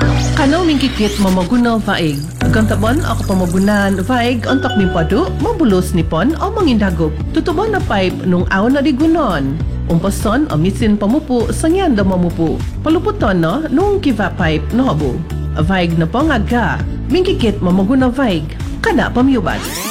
Kanaw mingkikit mamaguna vaig. Gantabon ako pamagunan vaig ontok mimpadu mabulos nipon o mangindagop. Tutubon na pipe nung aw na digunon. Umpason o misin pamupu sangyan da mamupu. Paluputon no nung kiva pipe no habo. Vaig na po nga ga. Mingkikit mamaguna vaig. Kada pamyubad.